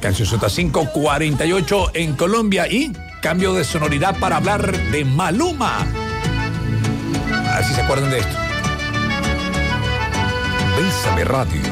Canción Sota 5:48 en Colombia y cambio de sonoridad para hablar de Maluma. A ver si se acuerdan de esto. Bésame Radio.